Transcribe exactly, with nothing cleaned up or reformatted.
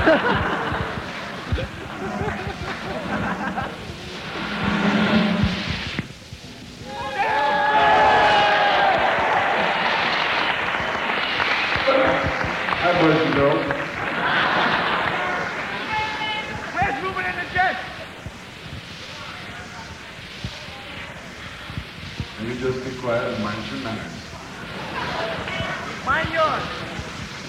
Where's Ruben and the Jets? And you just be quiet and mind your manners. Mind yours.